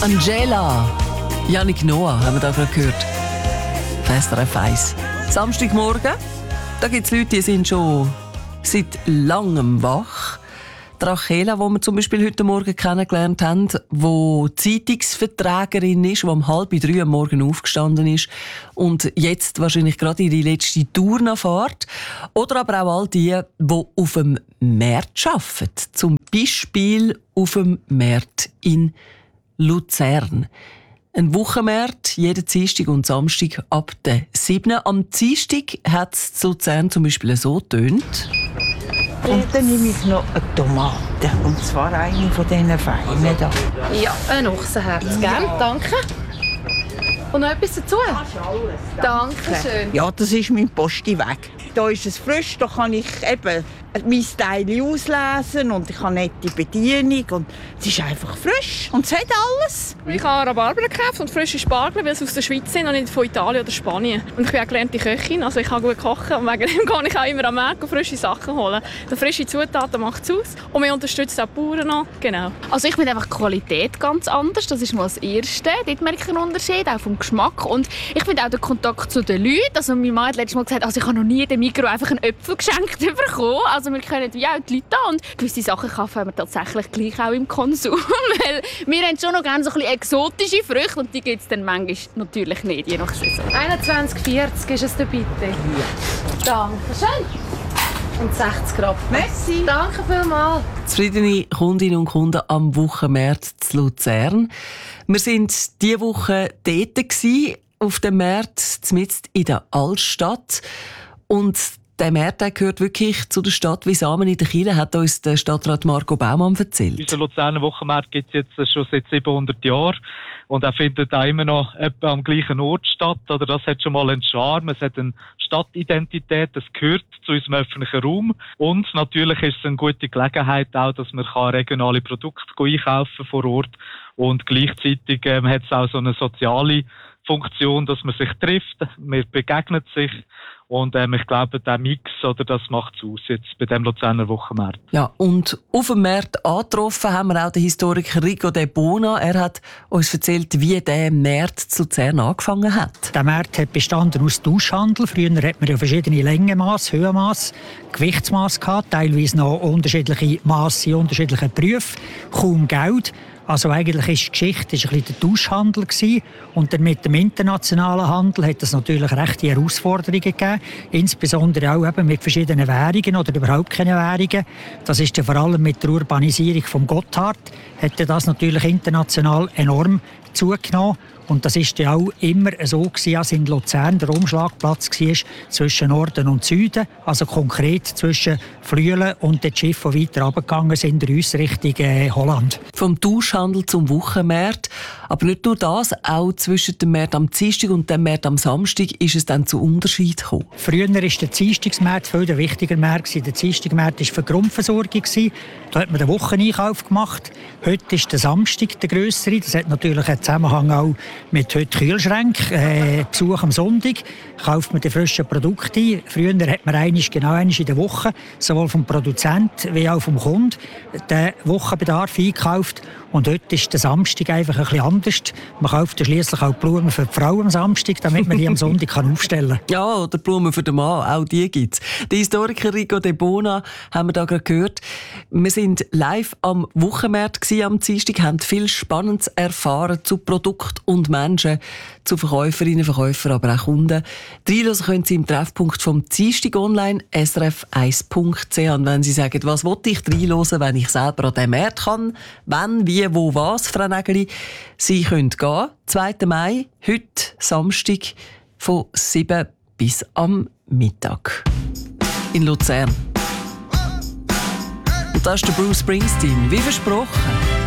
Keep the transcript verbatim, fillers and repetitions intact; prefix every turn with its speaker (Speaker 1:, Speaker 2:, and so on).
Speaker 1: Angela, Yannick Noah haben wir da gerade gehört. S R F eins. Samstagmorgen, da gibt es Leute, die sind schon seit langem wach. Die Rachela, die wir zum Beispiel heute Morgen kennengelernt haben, die Zeitungsverträgerin ist, die um halb drei am Morgen aufgestanden ist und jetzt wahrscheinlich gerade ihre letzte Tour noch fährt. Oder aber auch all die, die auf dem Markt arbeiten. Zum Beispiel auf dem Markt in Luzern. Ein Wochenmarkt, jeden Dienstag und Samstag ab der sieben. Am Dienstag hat es in Luzern zum Beispiel so getönt.
Speaker 2: Und dann nehme ich noch eine Tomate. Und zwar eine von diesen feinen hier.
Speaker 3: Ja, ein Ochsenherz. Gerne, danke. Und noch etwas dazu? Danke schön.
Speaker 2: Ja, das ist mein Postiweg. Da ist es frisch, da kann ich eben mein Teil auslesen und ich habe nette Bedienung. Und es ist einfach frisch und es hat alles.
Speaker 3: Ich habe Rhabarber gekauft und frische Spargel, weil sie aus der Schweiz sind und nicht von Italien oder Spanien. Und ich bin eine gelernte Köchin, also ich kann gut kochen und wegen dem kann ich auch immer am Markt frische Sachen holen. Die frische Zutaten macht es aus und wir unterstützen auch die Bauern noch. Genau.
Speaker 4: Also ich finde einfach die Qualität ganz anders, das ist mal das Erste. Dort merke ich einen Unterschied, auch vom Geschmack. Und ich finde auch den Kontakt zu den Leuten. Also meine Mann hat letztes Mal gesagt, also ich habe noch nie in dem Mikro einfach einen Äpfel geschenkt bekommen. Also wir können wie auch die Leute da und gewisse Sachen kaufen wir tatsächlich gleich auch im Konsum. Weil wir haben schon noch gerne so ein bisschen exotische Früchte und die gibt es dann manchmal natürlich nicht, je nach Saison.
Speaker 3: einundzwanzig vierzig ist es da bitte. Ja. Danke schön. Und sechzig Gramm.
Speaker 2: Merci.
Speaker 3: Danke vielmals.
Speaker 1: Zufriedene Kundinnen und Kunden am Wochenmarkt zu Luzern. Wir waren diese Woche dort gewesen, auf dem Markt, mitten in der Altstadt. Und der Markt gehört wirklich zu der Stadt wie Samen in der Kille, hat uns der Stadtrat Marco Baumann erzählt.
Speaker 5: Unser Luzerner Wochenmarkt gibt es jetzt schon seit siebenhundert Jahren und er findet auch immer noch etwa am gleichen Ort statt. Oder das hat schon mal einen Charme, es hat eine Stadtidentität, es gehört zu unserem öffentlichen Raum und natürlich ist es eine gute Gelegenheit auch, dass man regionale Produkte einkaufen vor Ort und gleichzeitig ähm, hat es auch so eine soziale Funktion, dass man sich trifft, man begegnet sich. Und ähm, ich glaube, der Mix, oder, das macht es aus jetzt bei dem Luzerner Wochenmarkt.
Speaker 1: Ja, und auf dem Markt angetroffen haben wir auch den Historiker Rico De Bona. Er hat uns erzählt, wie der Markt zu Luzern angefangen hat.
Speaker 6: Der Markt hat bestanden aus Tauschhandel. Früher hat man ja verschiedene Längenmaß, Höhenmaß, Gewichtsmaß gehabt, teilweise noch unterschiedliche Masse in unterschiedlichen Berufen, kaum Geld. Also eigentlich ist die Geschichte ist ein bisschen der Tauschhandel gewesen. Und dann mit dem internationalen Handel hat es natürlich rechte Herausforderungen gegeben, insbesondere auch eben mit verschiedenen Währungen oder überhaupt keine Währungen. Das ist ja vor allem mit der Urbanisierung vom Gotthard hat das natürlich international enorm zugenommen. Und das ist ja auch immer so gewesen, als in Luzern der Umschlagplatz war zwischen Norden und Süden, also konkret zwischen Flüelen und den Schiffen, die weiter runtergegangen sind, in uns Richtung äh, Holland.
Speaker 1: Vom Tauschhandel zum Wochenmarkt. Aber nicht nur das, auch zwischen dem Markt am Dienstag und dem Markt am Samstag ist es dann zu Unterschied gekommen.
Speaker 6: Früher war der Dienstagsmarkt viel der wichtiger Markt. Der Dienstagmarkt war für die Grundversorgung. Da hat man den Wocheneinkauf gemacht. Heute ist der Samstag der grössere. Das hat natürlich einen Zusammenhang auch mit heute Kühlschränk, äh, Besuch am Sonntag, kauft man die frischen Produkte ein. Früher hat man eigentlich genau einmal in der Woche, sowohl vom Produzenten wie auch vom Kunden, den Wochenbedarf einkauft. Und heute ist der Samstag einfach ein bisschen anders. Man kauft ja schliesslich auch Blumen für die Frau am Samstag, damit man die am Sonntag kann aufstellen kann.
Speaker 1: Ja, oder Blumen für den Mann, auch die gibt es. Der Historiker Rico De Bona haben wir da gerade gehört. Wir sind live am Wochenmarkt gewesen, am Dienstag, haben viel Spannendes erfahren zu Produkt und Menschen, zu Verkäuferinnen, Verkäufern, aber auch Kunden. Reinhören können Sie im Treffpunkt vom Dienstag online, s r f eins punkt c h. Und wenn Sie sagen, was will ich reinhören, wenn ich selber an den Markt kann, wenn, wie, wo, was, Frau Nägeli, Sie können gehen. zweiten Mai, heute Samstag, von sieben bis am Mittag. In Luzern. Und das ist der Bruce Springsteen, wie versprochen.